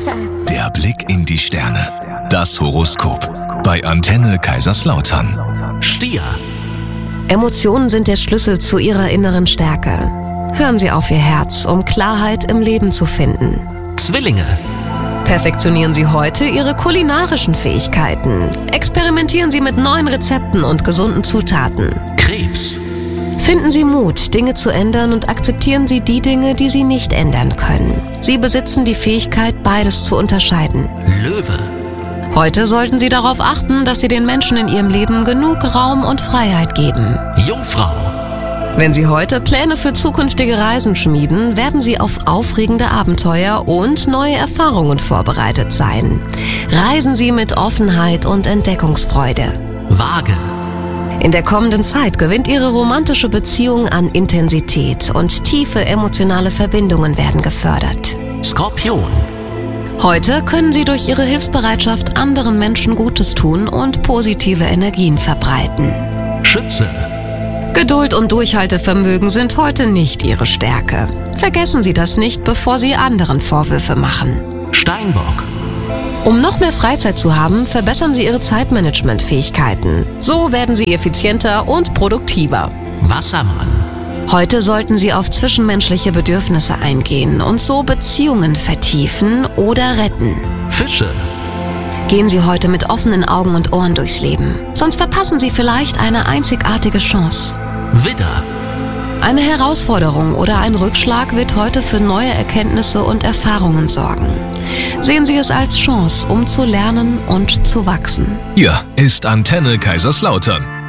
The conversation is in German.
Der Blick in die Sterne. Das Horoskop. Bei Antenne Kaiserslautern. Stier. Emotionen sind der Schlüssel zu Ihrer inneren Stärke. Hören Sie auf Ihr Herz, um Klarheit im Leben zu finden. Zwillinge. Perfektionieren Sie heute Ihre kulinarischen Fähigkeiten. Experimentieren Sie mit neuen Rezepten und gesunden Zutaten. Krebs. Finden Sie Mut, Dinge zu ändern und akzeptieren Sie die Dinge, die Sie nicht ändern können. Sie besitzen die Fähigkeit, beides zu unterscheiden. Löwe. Heute sollten Sie darauf achten, dass Sie den Menschen in Ihrem Leben genug Raum und Freiheit geben. Jungfrau. Wenn Sie heute Pläne für zukünftige Reisen schmieden, werden Sie auf aufregende Abenteuer und neue Erfahrungen vorbereitet sein. Reisen Sie mit Offenheit und Entdeckungsfreude. Waage. In der kommenden Zeit gewinnt Ihre romantische Beziehung an Intensität und tiefe emotionale Verbindungen werden gefördert. Skorpion. Heute können Sie durch Ihre Hilfsbereitschaft anderen Menschen Gutes tun und positive Energien verbreiten. Schütze. Geduld und Durchhaltevermögen sind heute nicht Ihre Stärke. Vergessen Sie das nicht, bevor Sie anderen Vorwürfe machen. Steinbock. Um noch mehr Freizeit zu haben, verbessern Sie Ihre Zeitmanagementfähigkeiten. So werden Sie effizienter und produktiver. Wassermann. Heute sollten Sie auf zwischenmenschliche Bedürfnisse eingehen und so Beziehungen vertiefen oder retten. Fische. Gehen Sie heute mit offenen Augen und Ohren durchs Leben. Sonst verpassen Sie vielleicht eine einzigartige Chance. Widder. Eine Herausforderung oder ein Rückschlag wird heute für neue Erkenntnisse und Erfahrungen sorgen. Sehen Sie es als Chance, um zu lernen und zu wachsen. Hier ist Antenne Kaiserslautern.